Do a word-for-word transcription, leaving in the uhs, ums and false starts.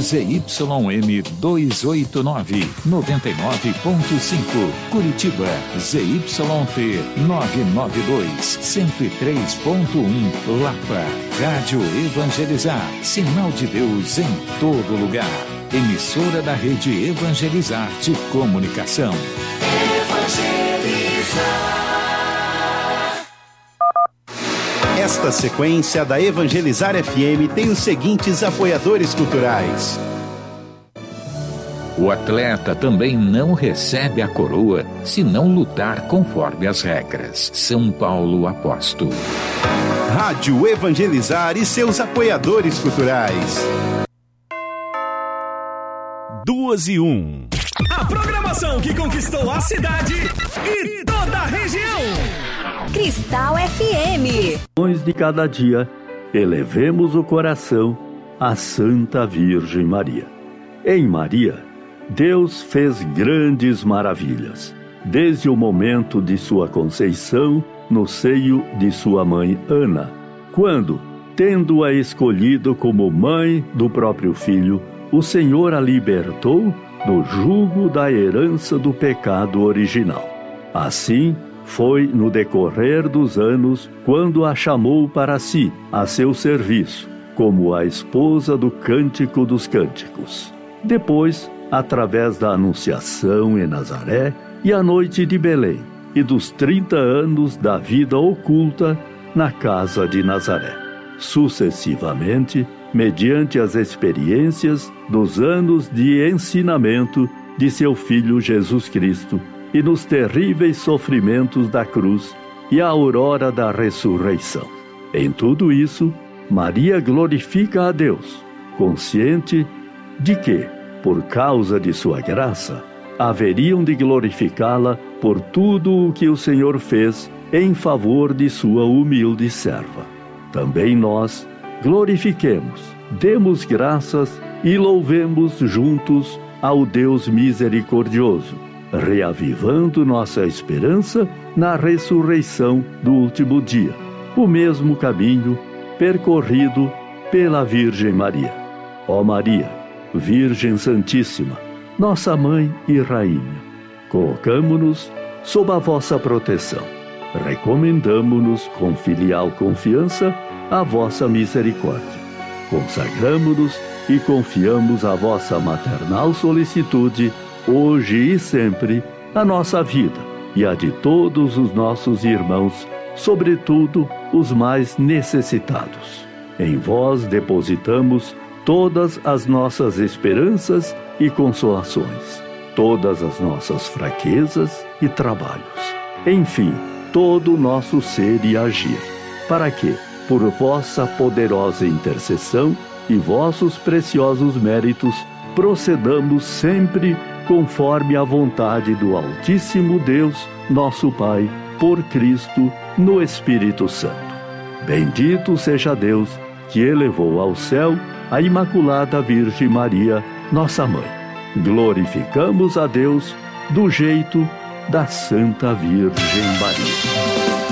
Z Y M duzentos e oitenta e nove, noventa e nove ponto cinco. Curitiba, Z Y T novecentos e noventa e dois, cento e três ponto um. Lapa, Rádio Evangelizar, sinal de Deus em todo lugar. Emissora da Rede Evangelizar de Comunicação. Evangelizar. Esta sequência da Evangelizar F M tem os seguintes apoiadores culturais. O atleta também não recebe a coroa se não lutar conforme as regras. São Paulo Apóstolo. Rádio Evangelizar e seus apoiadores culturais. Duas e um. A programação que conquistou a cidade e toda a região. Cristal F M. De cada dia, elevemos o coração à Santa Virgem Maria. Em Maria, Deus fez grandes maravilhas, desde o momento de sua conceição no seio de sua mãe Ana, quando, tendo-a escolhido como mãe do próprio filho, o Senhor a libertou do jugo da herança do pecado original. Assim, foi no decorrer dos anos quando a chamou para si, a seu serviço, como a esposa do Cântico dos Cânticos. Depois, através da Anunciação em Nazaré e a noite de Belém, e dos trinta anos da vida oculta na casa de Nazaré. Sucessivamente, mediante as experiências dos anos de ensinamento de seu Filho Jesus Cristo e nos terríveis sofrimentos da cruz e a aurora da ressurreição. Em tudo isso, Maria glorifica a Deus, consciente de que, por causa de sua graça, haveriam de glorificá-la por tudo o que o Senhor fez em favor de sua humilde serva. Também nós glorifiquemos, demos graças e louvemos juntos ao Deus misericordioso, reavivando nossa esperança na ressurreição do último dia, o mesmo caminho percorrido pela Virgem Maria. Ó Maria, Virgem Santíssima, nossa Mãe e Rainha, colocamo-nos sob a vossa proteção. Recomendamo-nos com filial confiança à vossa misericórdia. Consagramo-nos e confiamos à vossa maternal solicitude, hoje e sempre, a nossa vida e a de todos os nossos irmãos, sobretudo os mais necessitados. Em vós depositamos todas as nossas esperanças e consolações, todas as nossas fraquezas e trabalhos, enfim, todo o nosso ser e agir, para que, por vossa poderosa intercessão e vossos preciosos méritos, procedamos sempre conforme a vontade do Altíssimo Deus, nosso Pai, por Cristo, no Espírito Santo. Bendito seja Deus, que elevou ao céu a Imaculada Virgem Maria, nossa Mãe. Glorificamos a Deus do jeito da Santa Virgem Maria.